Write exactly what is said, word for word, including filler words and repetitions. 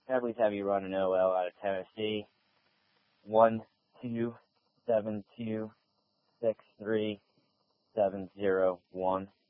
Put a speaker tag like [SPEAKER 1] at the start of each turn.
[SPEAKER 1] Can I please have you run an O L out of Tennessee? One two seven two six three seven zero one.